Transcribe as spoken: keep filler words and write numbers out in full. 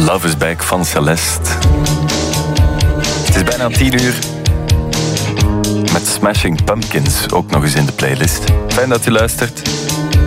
Love is Back van Celeste. Het is bijna tien uur. Met Smashing Pumpkins ook nog eens in de playlist. Fijn dat u luistert.